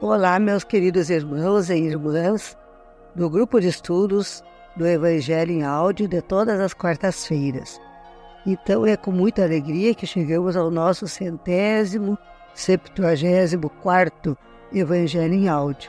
Olá, meus queridos irmãos e irmãs do grupo de estudos do Evangelho em áudio de todas as quartas-feiras. Então é com muita alegria que chegamos ao nosso 174º Evangelho em áudio.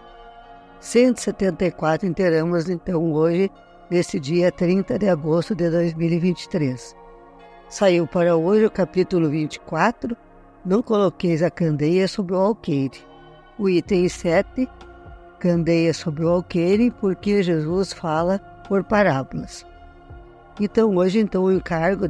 174 inteiramos então hoje, nesse dia 30 de agosto de 2023. Saiu para hoje o capítulo 24, Não coloqueis a candeia sobre o alqueire. O item 7, candeia sobre o alqueire, porque Jesus fala por parábolas. Então hoje o encargo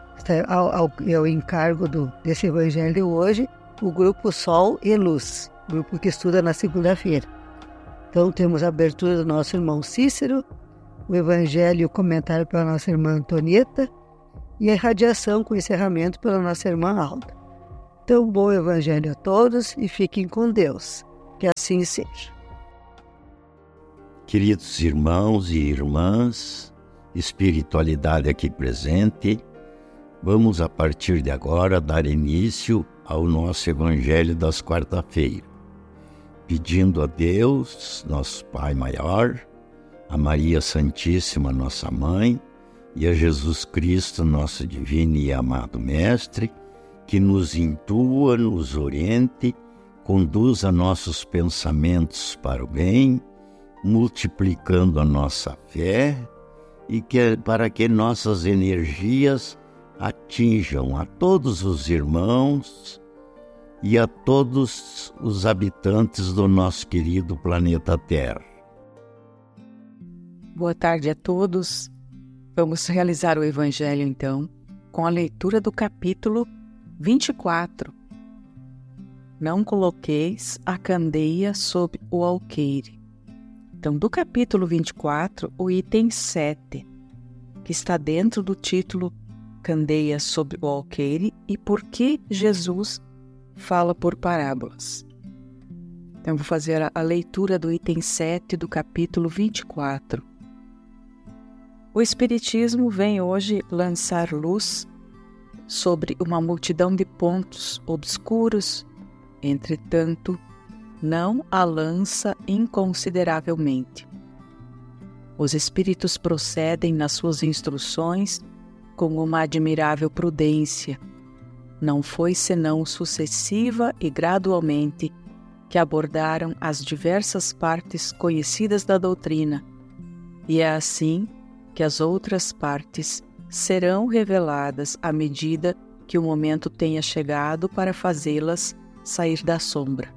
desse evangelho de hoje, o grupo Sol e Luz, grupo que estuda na segunda-feira. Então temos a abertura do nosso irmão Cícero, o evangelho e o comentário pela nossa irmã Antonieta e a irradiação com encerramento pela nossa irmã Alda. Então, bom evangelho a todos e fiquem com Deus. Que assim seja. Queridos irmãos e irmãs, espiritualidade aqui presente, vamos a partir de agora dar início ao nosso evangelho das quarta-feiras, pedindo a Deus, nosso Pai maior, a Maria Santíssima, nossa Mãe, e a Jesus Cristo, nosso divino e amado Mestre, que nos intua, nos oriente, conduza nossos pensamentos para o bem, multiplicando a nossa fé e para que nossas energias atinjam a todos os irmãos e a todos os habitantes do nosso querido planeta Terra. Boa tarde a todos. Vamos realizar o Evangelho, então, com a leitura do capítulo 24. Não coloqueis a candeia sob o alqueire. Então, do capítulo 24, o item 7, que está dentro do título Candeia sob o alqueire e por que Jesus fala por parábolas. Então, vou fazer a leitura do item 7 do capítulo 24. O Espiritismo vem hoje lançar luz sobre uma multidão de pontos obscuros, entretanto, não a lança inconsideravelmente. Os Espíritos procedem nas suas instruções com uma admirável prudência. Não foi senão sucessiva e gradualmente que abordaram as diversas partes conhecidas da doutrina, e é assim que as outras partes serão reveladas à medida que o momento tenha chegado para fazê-las sair da sombra.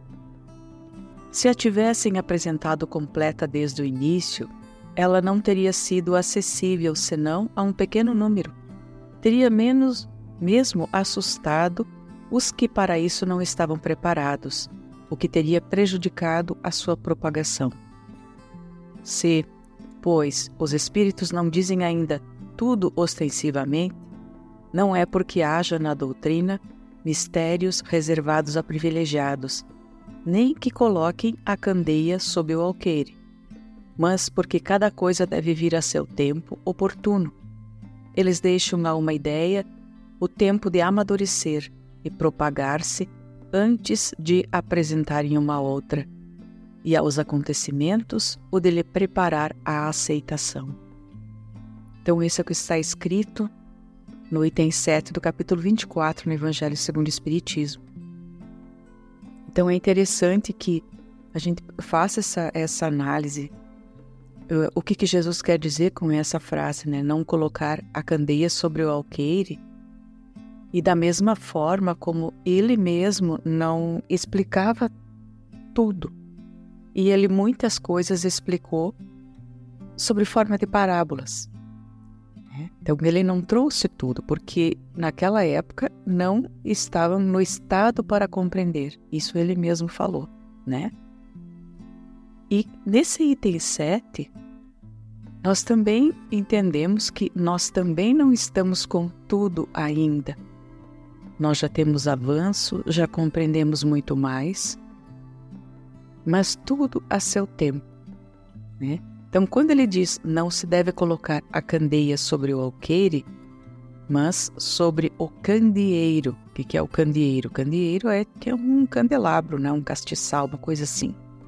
Se a tivessem apresentado completa desde o início, ela não teria sido acessível senão a um pequeno número. Teria mesmo assustado os que para isso não estavam preparados, o que teria prejudicado a sua propagação. Se, pois, os Espíritos não dizem ainda tudo ostensivamente, não é porque haja na doutrina mistérios reservados a privilegiados, nem que coloquem a candeia sob o alqueire, mas porque cada coisa deve vir a seu tempo oportuno. Eles deixam a uma ideia o tempo de amadurecer e propagar-se antes de apresentarem uma outra, e aos acontecimentos o de lhe preparar a aceitação. Então, esse é o que está escrito no item 7 do capítulo 24, no Evangelho segundo o Espiritismo. Então, é interessante que a gente faça essa análise. O que Jesus quer dizer com essa frase, né? Não colocar a candeia sobre o alqueire. E da mesma forma como ele mesmo não explicava tudo. E ele muitas coisas explicou sobre forma de parábolas. Então, ele não trouxe tudo, porque naquela época não estavam no estado para compreender. Isso ele mesmo falou, né? E nesse item 7, nós também entendemos que nós também não estamos com tudo ainda. Nós já temos avanço, já compreendemos muito mais, mas tudo a seu tempo, né? Então, quando ele diz não se deve colocar a candeia sobre o alqueire, mas sobre o candeeiro. O que é o candeeiro? O candeeiro é um candelabro, né? Um castiçal, uma coisa assim,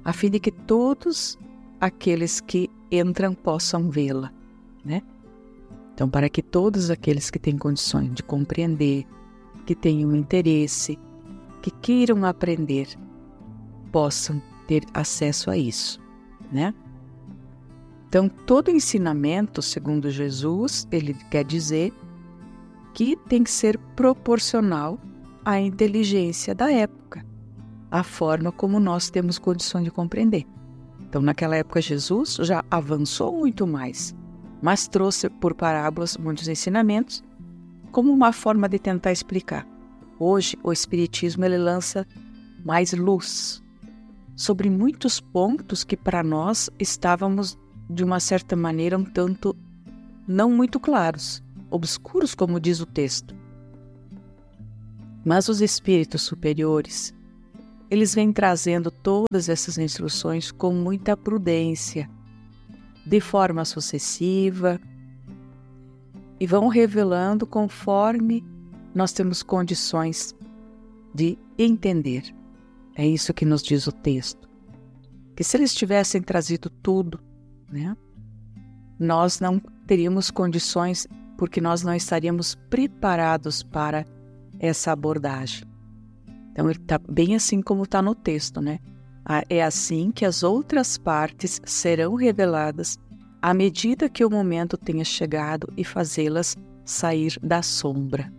a fim de que todos aqueles que entram possam vê-la, né? Então, para que todos aqueles que têm condições de compreender, que tenham interesse, que queiram aprender, possam ter acesso a isso, né? Então, todo ensinamento, segundo Jesus, ele quer dizer que tem que ser proporcional à inteligência da época, à forma como nós temos condições de compreender. Então, naquela época, Jesus já avançou muito mais, mas trouxe por parábolas muitos ensinamentos como uma forma de tentar explicar. Hoje, o Espiritismo ele lança mais luz sobre muitos pontos que para nós estávamos, de uma certa maneira, um tanto não muito claros, obscuros, como diz o texto. Mas os espíritos superiores, eles vêm trazendo todas essas instruções com muita prudência, de forma sucessiva, e vão revelando conforme nós temos condições de entender. É isso que nos diz o texto. Que se eles tivessem trazido tudo, né, nós não teríamos condições, porque nós não estaríamos preparados para essa abordagem. Então, ele está bem assim como está no texto, né? É assim que as outras partes serão reveladas à medida que o momento tenha chegado e fazê-las sair da sombra.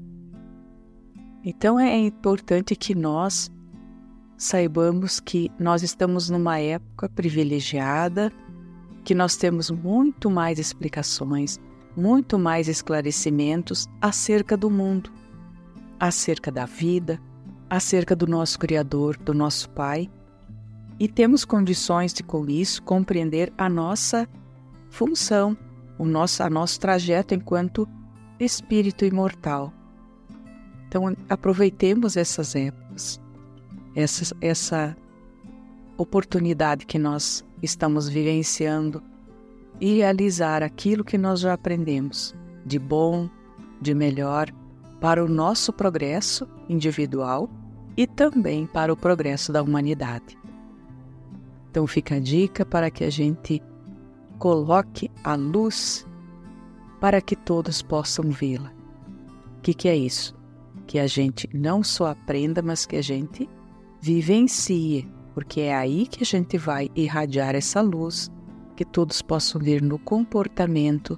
Então, é importante que nós saibamos que nós estamos numa época privilegiada, que nós temos muito mais explicações, muito mais esclarecimentos acerca do mundo, acerca da vida, acerca do nosso Criador, do nosso Pai, e temos condições de, com isso, compreender a nossa função, o nosso trajeto enquanto espírito imortal. Então, aproveitemos essas épocas, essa oportunidade que nós estamos vivenciando e realizar aquilo que nós já aprendemos, de bom, de melhor, para o nosso progresso individual e também para o progresso da humanidade. Então fica a dica para que a gente coloque a luz para que todos possam vê-la. O que é isso? Que a gente não só aprenda, mas que a gente vivencie, porque é aí que a gente vai irradiar essa luz, que todos possam ver no comportamento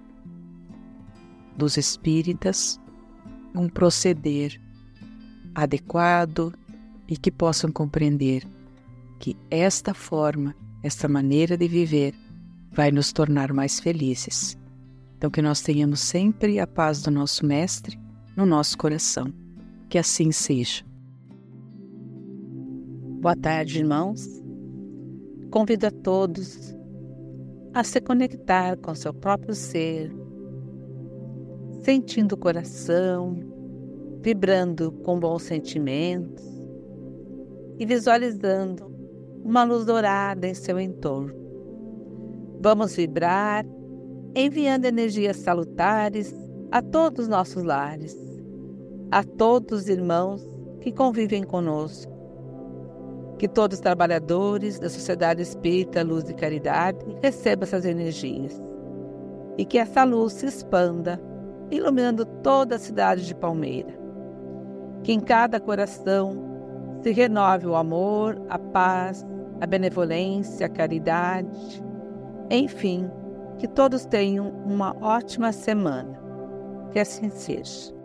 dos espíritas um proceder adequado e que possam compreender que esta forma, esta maneira de viver vai nos tornar mais felizes. Então que nós tenhamos sempre a paz do nosso Mestre no nosso coração. Que assim seja. Boa tarde, irmãos. Convido a todos a se conectar com seu próprio ser, sentindo o coração, vibrando com bons sentimentos e visualizando uma luz dourada em seu entorno. Vamos vibrar, enviando energias salutares a todos os nossos lares, a todos os irmãos que convivem conosco. Que todos os trabalhadores da Sociedade Espírita Luz e Caridade recebam essas energias e que essa luz se expanda, iluminando toda a cidade de Palmeira. Que em cada coração se renove o amor, a paz, a benevolência, a caridade. Enfim, que todos tenham uma ótima semana. Que assim seja.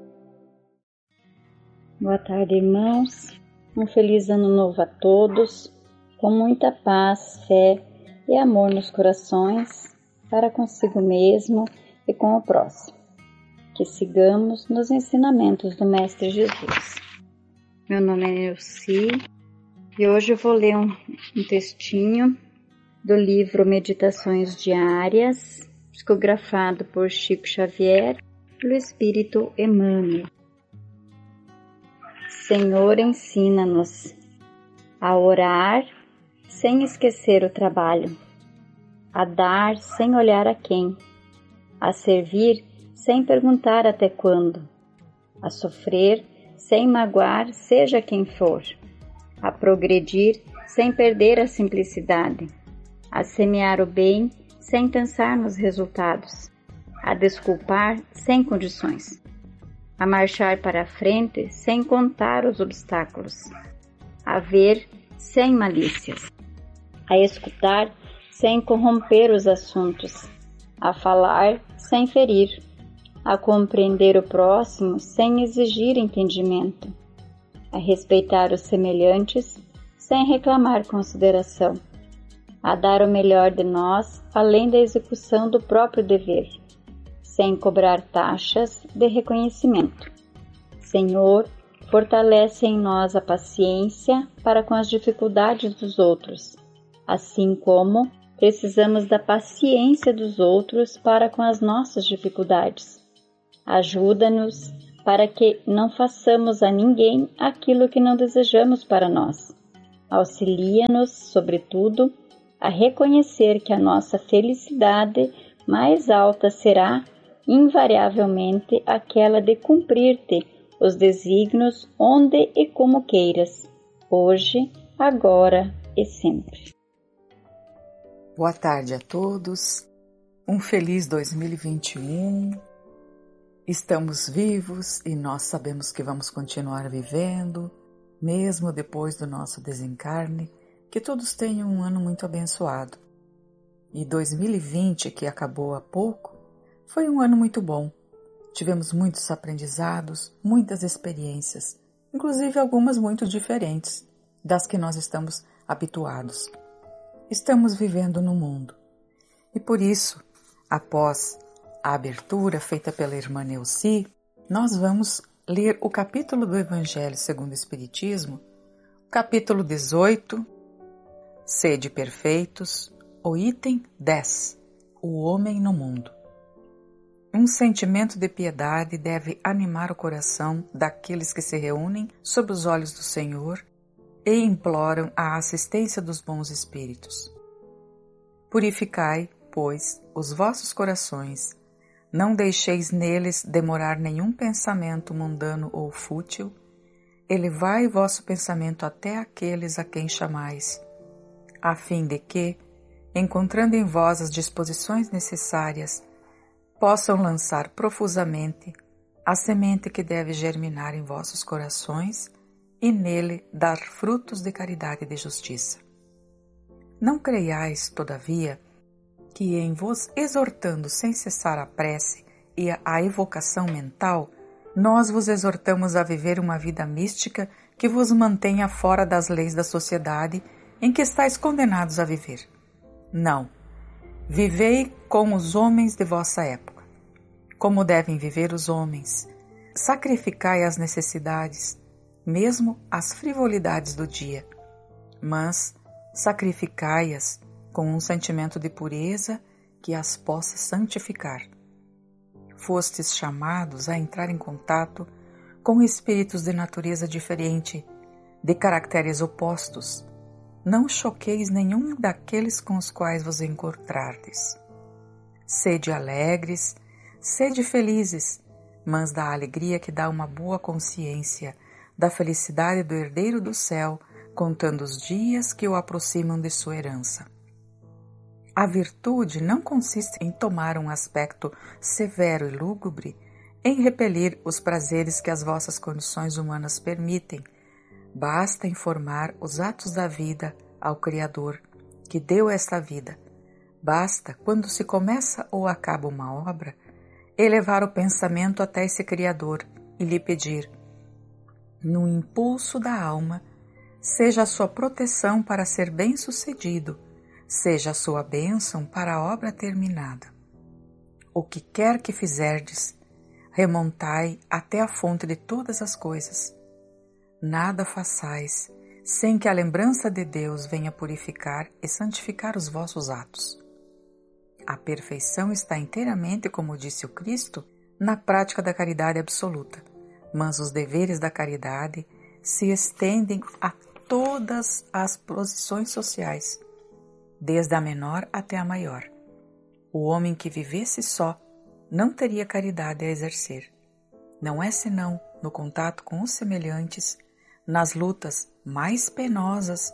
Boa tarde, irmãos. Um feliz ano novo a todos, com muita paz, fé e amor nos corações, para consigo mesmo e com o próximo. Que sigamos nos ensinamentos do Mestre Jesus. Meu nome é Neuci e hoje eu vou ler um textinho do livro Meditações Diárias, psicografado por Chico Xavier, pelo Espírito Emmanuel. Senhor, ensina-nos a orar sem esquecer o trabalho, a dar sem olhar a quem, a servir sem perguntar até quando, a sofrer sem magoar seja quem for, a progredir sem perder a simplicidade, a semear o bem sem pensar nos resultados, a desculpar sem condições, a marchar para a frente sem contar os obstáculos, a ver sem malícias, a escutar sem corromper os assuntos, a falar sem ferir, a compreender o próximo sem exigir entendimento, a respeitar os semelhantes sem reclamar consideração, a dar o melhor de nós além da execução do próprio dever, sem cobrar taxas de reconhecimento. Senhor, fortalece em nós a paciência para com as dificuldades dos outros, assim como precisamos da paciência dos outros para com as nossas dificuldades. Ajuda-nos para que não façamos a ninguém aquilo que não desejamos para nós. Auxilia-nos, sobretudo, a reconhecer que a nossa felicidade mais alta será, invariavelmente, aquela de cumprir-te os desígnios onde e como queiras, hoje, agora e sempre. Boa tarde a todos, um feliz 2021, estamos vivos e nós sabemos que vamos continuar vivendo, mesmo depois do nosso desencarne, que todos tenham um ano muito abençoado. E 2020, que acabou há pouco, foi um ano muito bom. Tivemos muitos aprendizados, muitas experiências, inclusive algumas muito diferentes das que nós estamos habituados. Estamos vivendo no mundo. E por isso, após a abertura feita pela irmã Neuci, nós vamos ler o capítulo do Evangelho segundo o Espiritismo, capítulo 18, Sede perfeitos, o item 10, o homem no mundo. Um sentimento de piedade deve animar o coração daqueles que se reúnem sob os olhos do Senhor e imploram a assistência dos bons espíritos. Purificai, pois, os vossos corações, não deixeis neles demorar nenhum pensamento mundano ou fútil, elevai vosso pensamento até aqueles a quem chamais, a fim de que, encontrando em vós as disposições necessárias, possam lançar profusamente a semente que deve germinar em vossos corações e nele dar frutos de caridade e de justiça. Não creiais, todavia, que em vos exortando sem cessar a prece e a evocação mental, nós vos exortamos a viver uma vida mística que vos mantenha fora das leis da sociedade em que estáis condenados a viver. Não. Vivei com os homens de vossa época, como devem viver os homens. Sacrificai as necessidades, mesmo as frivolidades do dia, mas sacrificai-as com um sentimento de pureza que as possa santificar. Fostes chamados a entrar em contato com espíritos de natureza diferente, de caracteres opostos. Não choqueis nenhum daqueles com os quais vos encontrardes. Sede alegres, sede felizes, mas da alegria que dá uma boa consciência, da felicidade do herdeiro do céu, contando os dias que o aproximam de sua herança. A virtude não consiste em tomar um aspecto severo e lúgubre, em repelir os prazeres que as vossas condições humanas permitem. Basta informar os atos da vida ao Criador, que deu esta vida. Basta, quando se começa ou acaba uma obra, elevar o pensamento até esse Criador e lhe pedir, no impulso da alma, seja a sua proteção para ser bem-sucedido, seja a sua bênção para a obra terminada. O que quer que fizerdes, remontai até a fonte de todas as coisas. Nada façais sem que a lembrança de Deus venha purificar e santificar os vossos atos. A perfeição está inteiramente, como disse o Cristo, na prática da caridade absoluta, mas os deveres da caridade se estendem a todas as posições sociais, desde a menor até a maior. O homem que vivesse só não teria caridade a exercer. Não é senão no contato com os semelhantes, nas lutas mais penosas,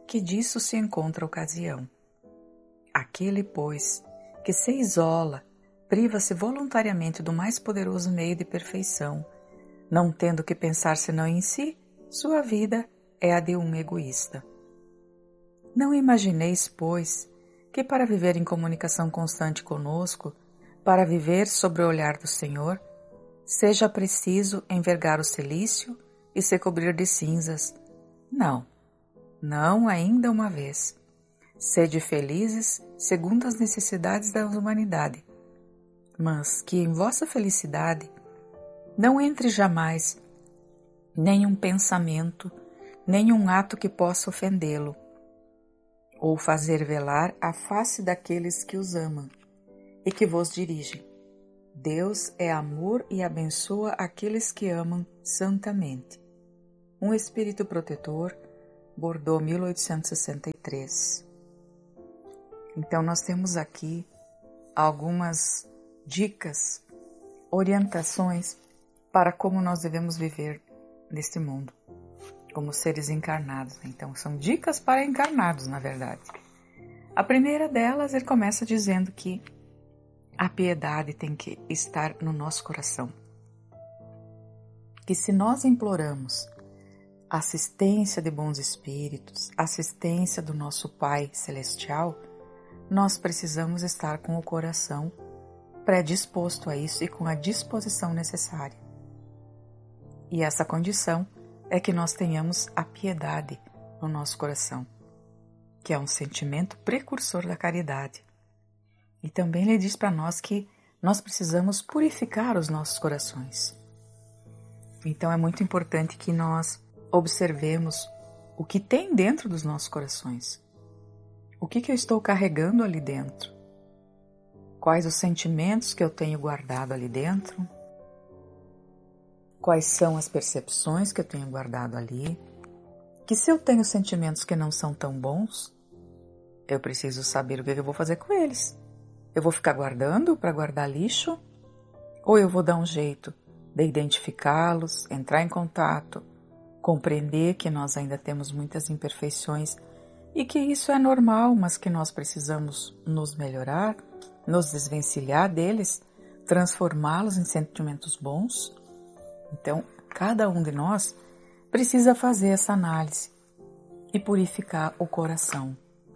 que disso se encontra ocasião. Aquele, pois, que se isola, priva-se voluntariamente do mais poderoso meio de perfeição, não tendo que pensar senão em si, sua vida é a de um egoísta. Não imagineis, pois, que para viver em comunicação constante conosco, para viver sob o olhar do Senhor, seja preciso envergar o cilício e se cobrir de cinzas. Não, não ainda uma vez. Sede felizes segundo as necessidades da humanidade, mas que em vossa felicidade não entre jamais nenhum pensamento, nenhum ato que possa ofendê-lo, ou fazer velar a face daqueles que os amam e que vos dirigem. Deus é amor e abençoa aqueles que amam santamente. Um Espírito Protetor, Bordeaux, 1863. Então nós temos aqui algumas dicas, orientações para como nós devemos viver neste mundo, como seres encarnados. Então são dicas para encarnados, na verdade. A primeira delas, ele começa dizendo que a piedade tem que estar no nosso coração. Que se nós imploramos assistência de bons espíritos, assistência do nosso Pai Celestial, nós precisamos estar com o coração predisposto a isso e com a disposição necessária. E essa condição é que nós tenhamos a piedade no nosso coração, que é um sentimento precursor da caridade. E também ele diz para nós que nós precisamos purificar os nossos corações. Então é muito importante que nós observemos o que tem dentro dos nossos corações. O que eu estou carregando ali dentro? Quais os sentimentos que eu tenho guardado ali dentro? Quais são as percepções que eu tenho guardado ali? Que se eu tenho sentimentos que não são tão bons, eu preciso saber o que eu vou fazer com eles. Eu vou ficar guardando para guardar lixo? Ou eu vou dar um jeito de identificá-los, entrar em contato, compreender que nós ainda temos muitas imperfeições e que isso é normal, mas que nós precisamos nos melhorar, nos desvencilhar deles, transformá-los em sentimentos bons? Então, cada um de nós precisa fazer essa análise e purificar o coração.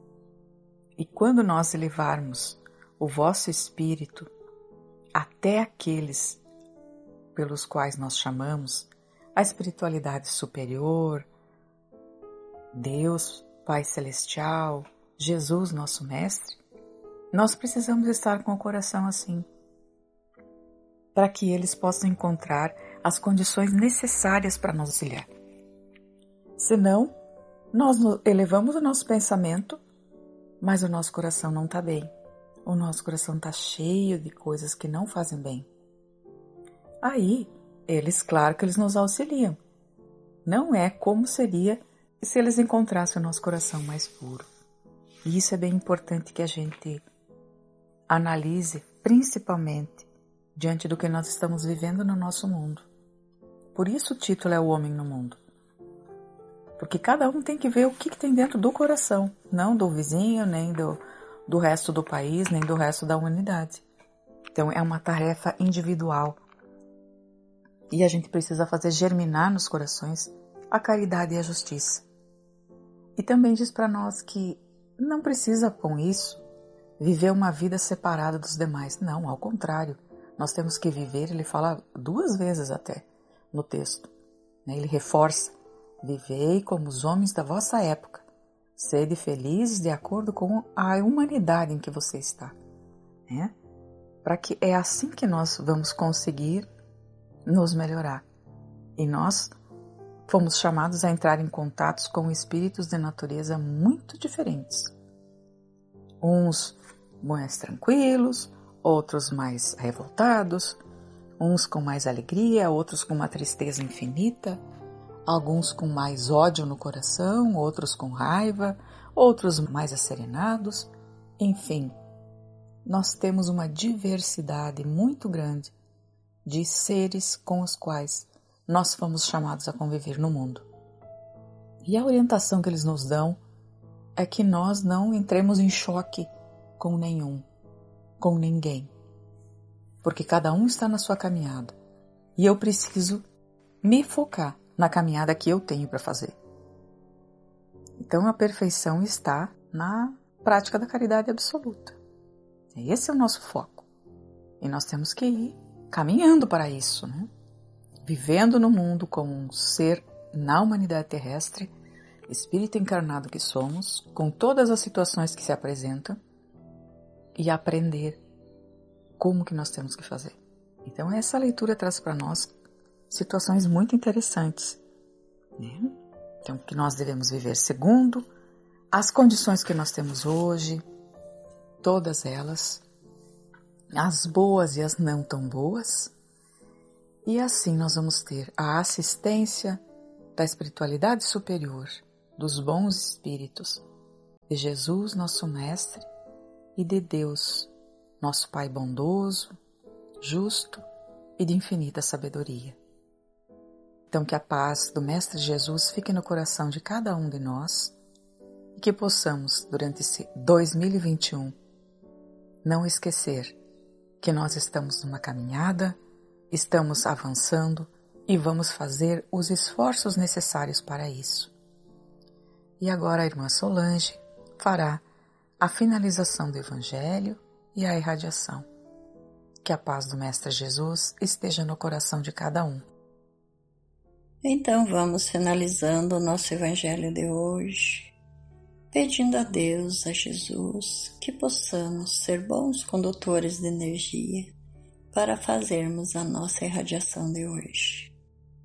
E quando nós elevarmos o vosso espírito até aqueles pelos quais nós chamamos a espiritualidade superior, Deus, Pai Celestial, Jesus, nosso Mestre, nós precisamos estar com o coração assim, para que eles possam encontrar as condições necessárias para nos auxiliar. Senão, nós elevamos o nosso pensamento, mas o nosso coração não está bem. O nosso coração está cheio de coisas que não fazem bem. Aí, claro que eles nos auxiliam. Não é como seria se eles encontrassem o nosso coração mais puro. E isso é bem importante que a gente analise, principalmente diante do que nós estamos vivendo no nosso mundo. Por isso o título é O Homem no Mundo. Porque cada um tem que ver o que tem dentro do coração, não do vizinho, nem do resto do país, nem do resto da humanidade. Então é uma tarefa individual. E a gente precisa fazer germinar nos corações a caridade e a justiça. E também diz para nós que não precisa, com isso, viver uma vida separada dos demais. Não, ao contrário. Nós temos que viver, ele fala 2 vezes até no texto. Ele reforça: vivei como os homens da vossa época. Sede felizes de acordo com a humanidade em que você está. Para que é assim que nós vamos conseguir nos melhorar. E nós fomos chamados a entrar em contatos com espíritos de natureza muito diferentes. Uns mais tranquilos, outros mais revoltados, uns com mais alegria, outros com uma tristeza infinita, alguns com mais ódio no coração, outros com raiva, outros mais asserenados. Enfim, nós temos uma diversidade muito grande de seres com os quais nós fomos chamados a conviver no mundo. E a orientação que eles nos dão é que nós não entremos em choque com ninguém. Porque cada um está na sua caminhada. E eu preciso me focar na caminhada que eu tenho para fazer. Então a perfeição está na prática da caridade absoluta. Esse é o nosso foco. E nós temos que ir caminhando para isso, né? Vivendo no mundo como um ser na humanidade terrestre, espírito encarnado que somos, com todas as situações que se apresentam, e aprender como que nós temos que fazer. Então essa leitura traz para nós situações muito interessantes, né? Então que nós devemos viver segundo as condições que nós temos hoje, todas elas, as boas e as não tão boas, e assim nós vamos ter a assistência da espiritualidade superior, dos bons espíritos, de Jesus, nosso Mestre, e de Deus, nosso Pai bondoso, justo e de infinita sabedoria. Então que a paz do Mestre Jesus fique no coração de cada um de nós e que possamos, durante esse 2021, não esquecer que nós estamos numa caminhada, estamos avançando e vamos fazer os esforços necessários para isso. E agora a irmã Solange fará a finalização do Evangelho e a irradiação. Que a paz do Mestre Jesus esteja no coração de cada um. Então vamos finalizando o nosso Evangelho de hoje, pedindo a Deus, a Jesus, que possamos ser bons condutores de energia para fazermos a nossa irradiação de hoje.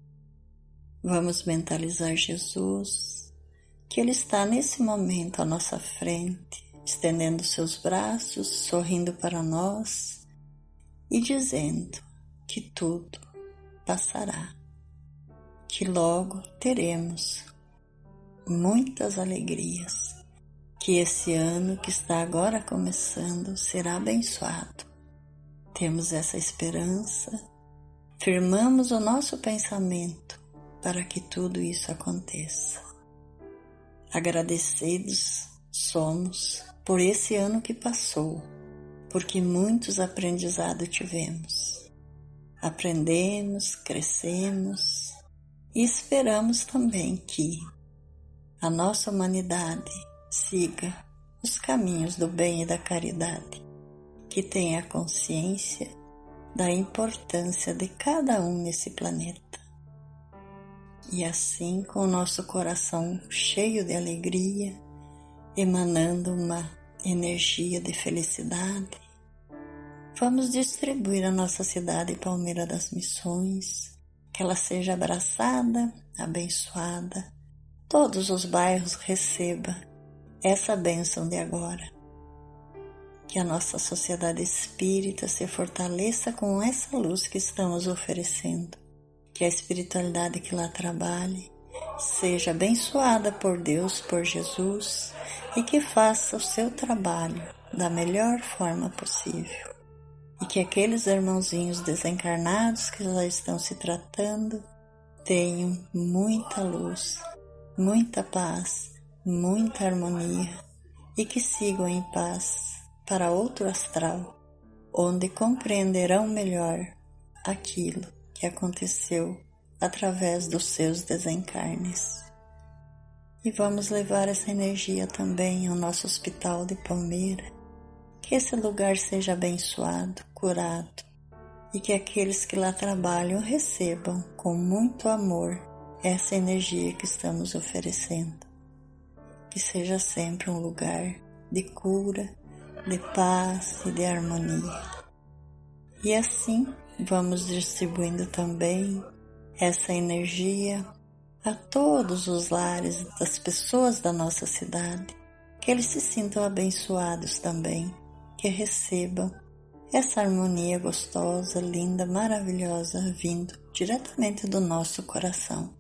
Vamos mentalizar Jesus, que Ele está nesse momento à nossa frente, estendendo seus braços, sorrindo para nós e dizendo que tudo passará, que logo teremos muitas alegrias, que esse ano que está agora começando será abençoado. Temos essa esperança, firmamos o nosso pensamento para que tudo isso aconteça. Agradecidos somos por esse ano que passou, porque muitos aprendizados tivemos. Aprendemos, crescemos e esperamos também que a nossa humanidade siga os caminhos do bem e da caridade, que tenha consciência da importância de cada um nesse planeta. E assim, com o nosso coração cheio de alegria, emanando uma energia de felicidade, vamos distribuir a nossa cidade Palmeira das Missões, que ela seja abraçada, abençoada, todos os bairros recebam essa bênção de agora. Que a nossa sociedade espírita se fortaleça com essa luz que estamos oferecendo, que a espiritualidade que lá trabalhe seja abençoada por Deus, por Jesus, e que faça o seu trabalho da melhor forma possível. E que aqueles irmãozinhos desencarnados que já estão se tratando tenham muita luz, muita paz, muita harmonia e que sigam em paz para outro astral, onde compreenderão melhor aquilo que aconteceu através dos seus desencarnes. E vamos levar essa energia também ao nosso hospital de Palmeira, que esse lugar seja abençoado, curado, e que aqueles que lá trabalham recebam com muito amor essa energia que estamos oferecendo. Que seja sempre um lugar de cura, de paz e de harmonia. E assim vamos distribuindo também essa energia a todos os lares das pessoas da nossa cidade, que eles se sintam abençoados também, que recebam essa harmonia gostosa, linda, maravilhosa, vindo diretamente do nosso coração.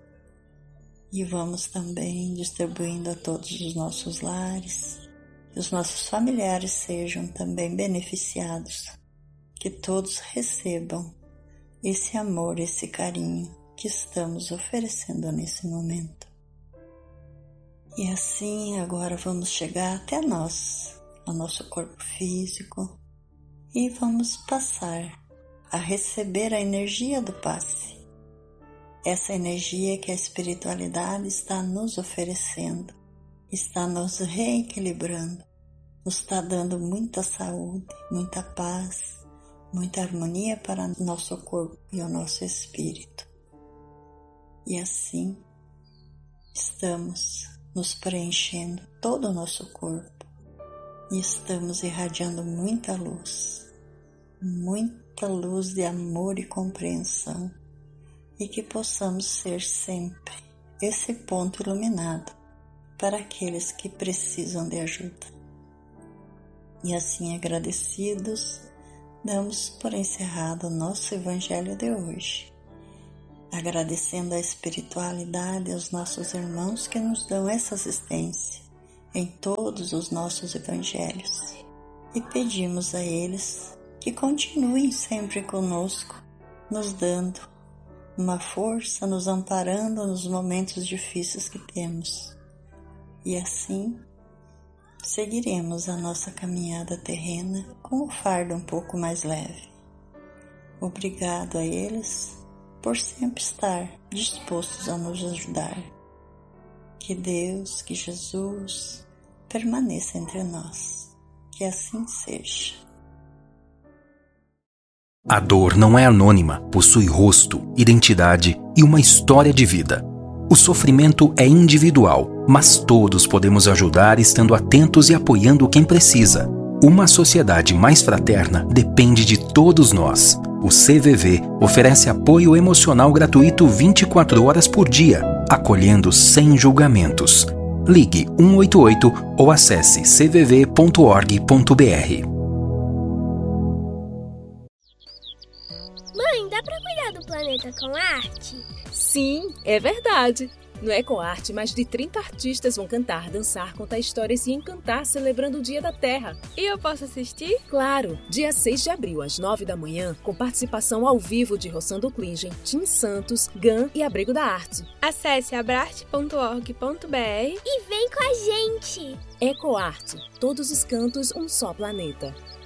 E vamos também distribuindo a todos os nossos lares, que os nossos familiares sejam também beneficiados, que todos recebam esse amor, esse carinho que estamos oferecendo nesse momento. E assim agora vamos chegar até nós, ao nosso corpo físico, e vamos passar a receber a energia do passe. Essa energia que a espiritualidade está nos oferecendo, está nos reequilibrando, nos está dando muita saúde, muita paz, muita harmonia para o nosso corpo e o nosso espírito. E assim estamos nos preenchendo todo o nosso corpo e estamos irradiando muita luz de amor e compreensão, e que possamos ser sempre esse ponto iluminado para aqueles que precisam de ajuda. E assim, agradecidos, damos por encerrado o nosso Evangelho de hoje, agradecendo a espiritualidade aos nossos irmãos que nos dão essa assistência em todos os nossos evangelhos, e pedimos a eles que continuem sempre conosco, nos dando uma força, nos amparando nos momentos difíceis que temos. E assim seguiremos a nossa caminhada terrena com o fardo um pouco mais leve. Obrigado a eles por sempre estar dispostos a nos ajudar. Que Deus, que Jesus permaneça entre nós. Que assim seja. A dor não é anônima, possui rosto, identidade e uma história de vida. O sofrimento é individual, mas todos podemos ajudar estando atentos e apoiando quem precisa. Uma sociedade mais fraterna depende de todos nós. O CVV oferece apoio emocional gratuito 24 horas por dia, acolhendo sem julgamentos. Ligue 188 ou acesse cvv.org.br. Mãe, dá pra cuidar do planeta com arte? Sim, é verdade. No EcoArte, mais de 30 artistas vão cantar, dançar, contar histórias e encantar celebrando o Dia da Terra. E eu posso assistir? Claro! Dia 6 de abril, às 9 da manhã, com participação ao vivo de Rossando Klingen, Tim Santos, GAN e Abrigo da Arte. Acesse abrarte.org.br e vem com a gente! EcoArte. Todos os cantos, um só planeta.